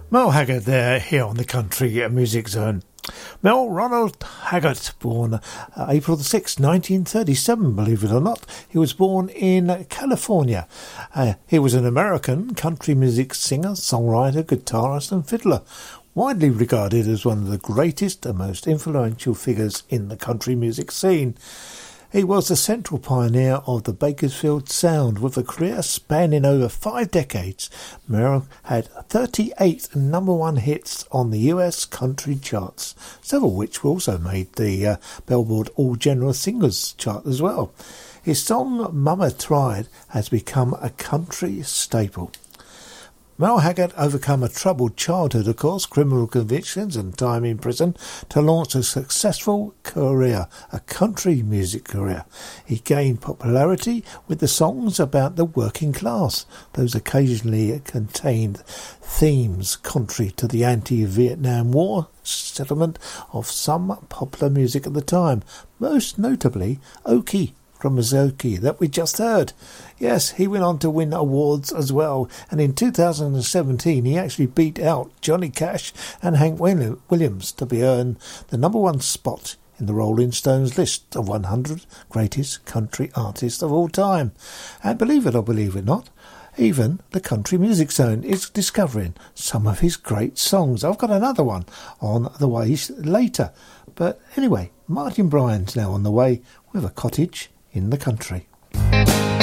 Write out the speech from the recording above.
Mel Haggard there, here on the Country Music Zone. Mel Ronald Haggard, born April the 6th, 1937, believe it or not. He was born in California. He was an American country music singer, songwriter, guitarist and fiddler, widely regarded as one of the greatest and most influential figures in the country music scene. He was the central pioneer of the Bakersfield sound, with a career spanning over 5 decades. Merrill had 38 number one hits on the US country charts, several of which also made the Billboard All General Singles chart as well. His song Mama Tried has become a country staple. Mel Haggard overcome a troubled childhood, of course, criminal convictions and time in prison, to launch a successful career, a country music career. He gained popularity with the songs about the working class. Those occasionally contained themes contrary to the anti-Vietnam War settlement of some popular music at the time, most notably Okie from Mazoki that we just heard. Yes, he went on to win awards as well, and in 2017 he actually beat out Johnny Cash and Hank Williams to earn the number one spot in the Rolling Stones list of 100 greatest country artists of all time. And believe it or believe it not, even the Country Music Zone is discovering some of his great songs. I've got another one on the way later. But anyway, Martin Bryan's now on the way with A Cottage in the Country.